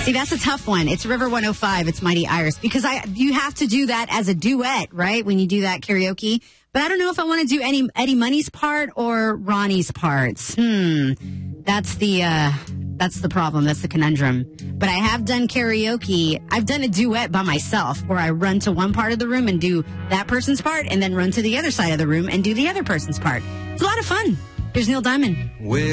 See, that's a tough one. It's River 105. It's Mighty Iris. Because you have to do that as a duet, right? When you do that karaoke. But I don't know if I want to do Eddie Money's part or Ronnie's parts. That's the problem. That's the conundrum. But I have done karaoke. I've done a duet by myself where I run to one part of the room and do that person's part and then run to the other side of the room and do the other person's part. It's a lot of fun. Here's Neil Diamond.